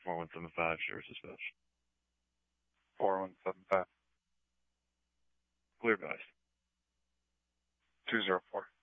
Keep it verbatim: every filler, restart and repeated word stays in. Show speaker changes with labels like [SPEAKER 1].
[SPEAKER 1] four one seven five, Sheriff's Dispatch.
[SPEAKER 2] four one seven five.
[SPEAKER 1] Clear advised.
[SPEAKER 2] two zero four.